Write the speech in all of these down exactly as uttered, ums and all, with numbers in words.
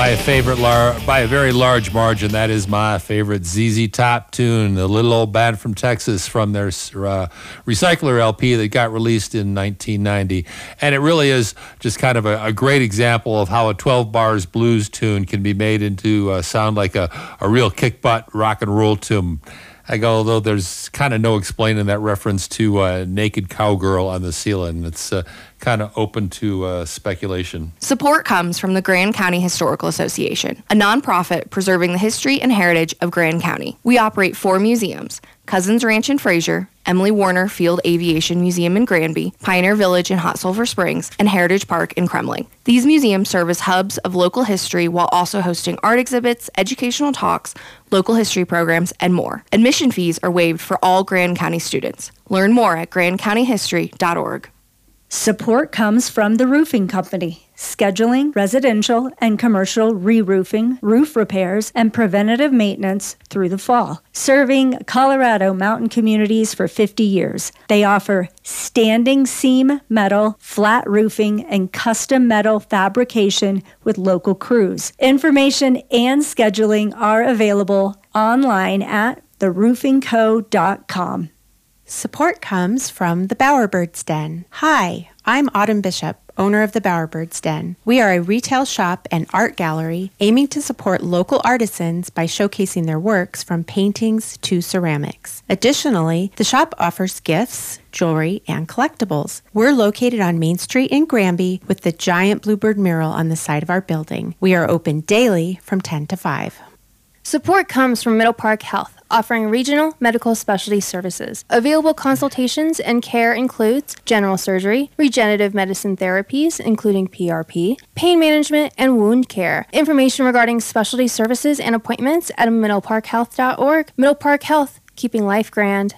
by a favorite lar- by a very large margin. That is my favorite Z Z Top tune, the little old band from Texas, from their uh, Recycler L P that got released in nineteen ninety. And it really is just kind of a, a great example of how a twelve bars blues tune can be made into uh, sound like a, a real kick butt rock and roll tune. I go, although there's kind of no explaining that reference to a uh, naked cowgirl on the ceiling. It's uh, kind of open to uh, speculation. Support comes from the Grand County Historical Association, a nonprofit preserving the history and heritage of Grand County. We operate four museums: Cousins Ranch in Fraser, Emily Warner Field Aviation Museum in Granby, Pioneer Village in Hot Sulphur Springs, and Heritage Park in Kremling. These museums serve as hubs of local history while also hosting art exhibits, educational talks, local history programs, and more. Admission fees are waived for all Grand County students. Learn more at grand county history dot org. Support comes from the Roofing Company, scheduling residential and commercial re-roofing, roof repairs, and preventative maintenance through the fall. Serving Colorado mountain communities for fifty years, they offer standing seam metal, flat roofing, and custom metal fabrication with local crews. Information and scheduling are available online at the roofing co dot com. Support comes from the Bowerbirds Den. Hi, I'm Autumn Bishop, owner of the Bowerbirds Den. We are a retail shop and art gallery aiming to support local artisans by showcasing their works from paintings to ceramics. Additionally, the shop offers gifts, jewelry, and collectibles. We're located on Main Street in Granby with the giant bluebird mural on the side of our building. We are open daily from ten to five. Support comes from Middle Park Health, offering regional medical specialty services. Available consultations and care includes general surgery, regenerative medicine therapies, including P R P, pain management, and wound care. Information regarding specialty services and appointments at middle park health dot org. Middle Park Health, keeping life grand.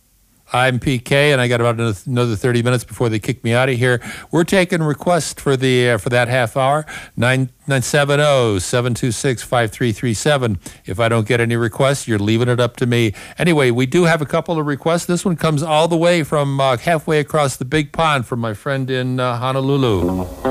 I'm P K, and I got about another thirty minutes before they kick me out of here. We're taking requests for the uh, for that half hour, nine nine seven zero, seven two six, five three three seven. If I don't get any requests, you're leaving it up to me. Anyway, we do have a couple of requests. This one comes all the way from uh, halfway across the big pond from my friend in uh, Honolulu.